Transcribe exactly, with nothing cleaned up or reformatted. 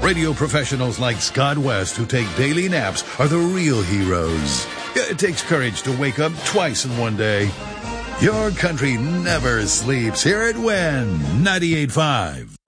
Radio professionals like Scott West, who take daily naps, are the real heroes. It takes courage to wake up twice in one day. Your country never sleeps. Here at W I N ninety-eight point five.